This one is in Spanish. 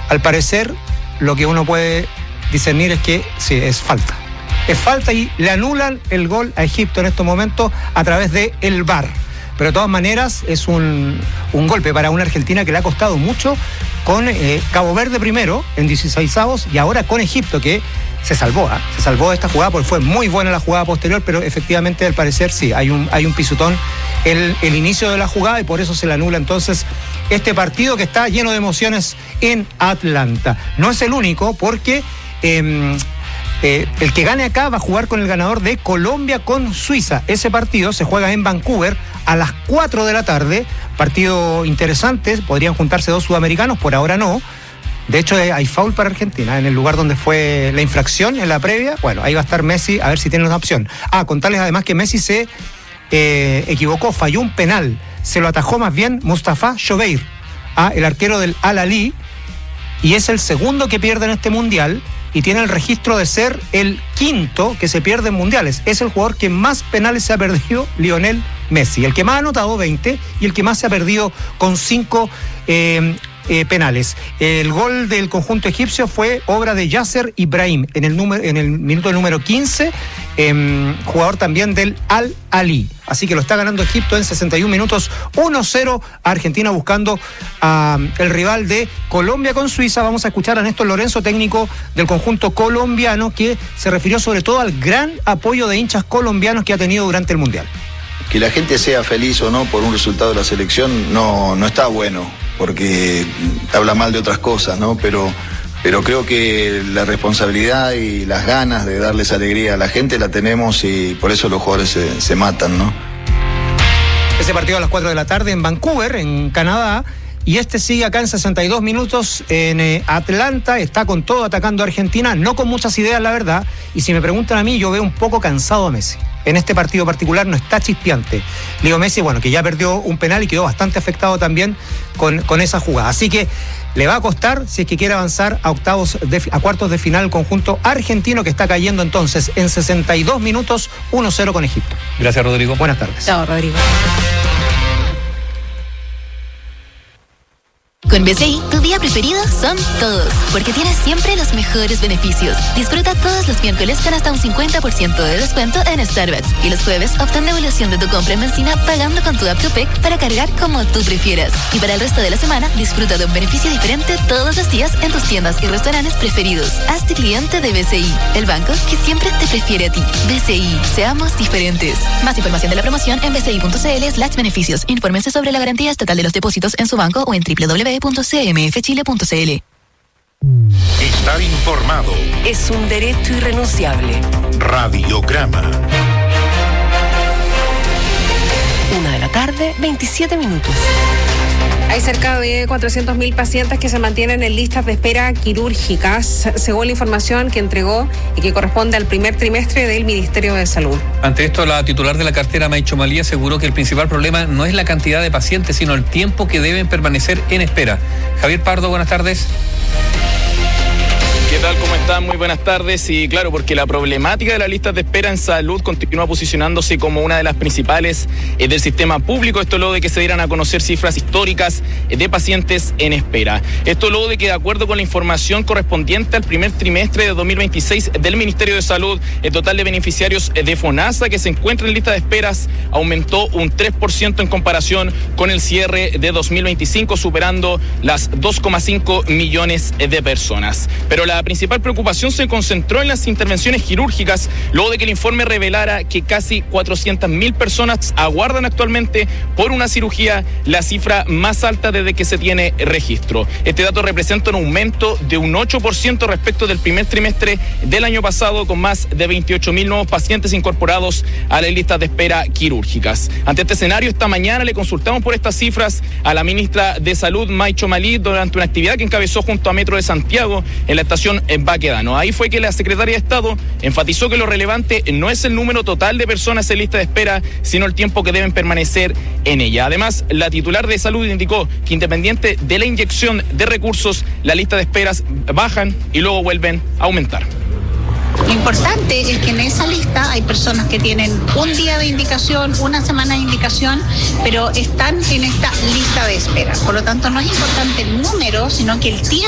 Al parecer, lo que uno puede discernir es que sí, es falta. Es falta y le anulan el gol a Egipto en estos momentos a través del VAR. Pero de todas maneras es un golpe para una Argentina que le ha costado mucho con Cabo Verde primero en 16avos y ahora con Egipto, que se salvó de esta jugada porque fue muy buena la jugada posterior, pero efectivamente al parecer sí, hay un pisotón el inicio de la jugada y por eso se le anula entonces este partido que está lleno de emociones en Atlanta. No es el único porque el que gane acá va a jugar con el ganador de Colombia con Suiza. Ese partido se juega en Vancouver a las 4 de la tarde. Partido interesante, podrían juntarse dos sudamericanos, por ahora no. De hecho, hay foul para Argentina en el lugar donde fue la infracción en la previa. Bueno, ahí va a estar Messi, a ver si tiene una opción. Contarles además que Messi se equivocó, falló un penal. Se lo atajó más bien Mustafa Shobeir, el arquero del Al-Ahly, y es el segundo que pierde en este mundial y tiene el registro de ser el quinto que se pierde en mundiales. Es el jugador que más penales se ha perdido, Lionel Messi. El que más ha anotado 20 y el que más se ha perdido con 5 penales. El gol del conjunto egipcio fue obra de Yasser Ibrahim en el minuto número 15, jugador también del Al-Ahly. Así que lo está ganando Egipto en 61 minutos, 1-0 a Argentina buscando el rival de Colombia con Suiza. Vamos a escuchar a Néstor Lorenzo, técnico del conjunto colombiano, que se refirió sobre todo al gran apoyo de hinchas colombianos que ha tenido durante el Mundial. Que la gente sea feliz o no por un resultado de la selección no está bueno, porque habla mal de otras cosas, ¿no? Pero creo que la responsabilidad y las ganas de darles alegría a la gente la tenemos y por eso los jugadores se matan, ¿no? Ese partido a las 4 de la tarde en Vancouver, en Canadá, y este sigue acá en 62 minutos en Atlanta. Está con todo atacando a Argentina, no con muchas ideas, la verdad, y si me preguntan a mí, yo veo un poco cansado a Messi. En este partido particular no está chispeante. Leo Messi, bueno, que ya perdió un penal y quedó bastante afectado también con esa jugada. Así que le va a costar si es que quiere avanzar a cuartos de final el conjunto argentino, que está cayendo entonces en 62 minutos, 1-0 con Egipto. Gracias, Rodrigo. Buenas tardes. Chao, Rodrigo. Con BCI, tu día preferido son todos, porque tienes siempre los mejores beneficios. Disfruta todos los miércoles con hasta un 50% de descuento en Starbucks. Y los jueves, obtén devolución de tu compra en benzina pagando con tu App to Pay para cargar como tú prefieras. Y para el resto de la semana, disfruta de un beneficio diferente todos los días en tus tiendas y restaurantes preferidos. Hazte cliente de BCI, el banco que siempre te prefiere a ti. BCI, seamos diferentes. Más información de la promoción en bci.cl/beneficios. Infórmense sobre la garantía estatal de los depósitos en su banco o en www.cmfchile.cl. Estar informado es un derecho irrenunciable. Radiograma. 1:27 p.m. Hay cerca de 400.000 pacientes que se mantienen en listas de espera quirúrgicas, según la información que entregó y que corresponde al primer trimestre del Ministerio de Salud. Ante esto, la titular de la cartera, Maicho Malí, aseguró que el principal problema no es la cantidad de pacientes, sino el tiempo que deben permanecer en espera. Javier Pardo, buenas tardes. ¿Qué tal? ¿Cómo están? Muy buenas tardes. Y claro, porque la problemática de las listas de espera en salud continúa posicionándose como una de las principales del sistema público. Esto luego de que se dieran a conocer cifras históricas de pacientes en espera. Esto luego de que, de acuerdo con la información correspondiente al primer trimestre de 2026 del Ministerio de Salud, el total de beneficiarios de FONASA que se encuentran en lista de esperas aumentó un 3% en comparación con el cierre de 2025, superando las 2,5 millones de personas. Pero la principal preocupación se concentró en las intervenciones quirúrgicas, luego de que el informe revelara que casi 400.000 personas aguardan actualmente por una cirugía, la cifra más alta desde que se tiene registro. Este dato representa un aumento de un 8% respecto del primer trimestre del año pasado, con más de 28.000 nuevos pacientes incorporados a las listas de espera quirúrgicas. Ante este escenario, esta mañana le consultamos por estas cifras a la ministra de Salud, Maicho Malí, durante una actividad que encabezó junto a Metro de Santiago en la estación Baquedano. Ahí fue que la secretaria de Estado enfatizó que lo relevante no es el número total de personas en lista de espera, sino el tiempo que deben permanecer en ella. Además, la titular de Salud indicó que, independiente de la inyección de recursos, la lista de esperas bajan y luego vuelven a aumentar. Lo importante es que en esa lista hay personas que tienen un día de indicación, una semana de indicación, pero están en esta lista de espera. Por lo tanto, no es importante el número, sino que el tiempo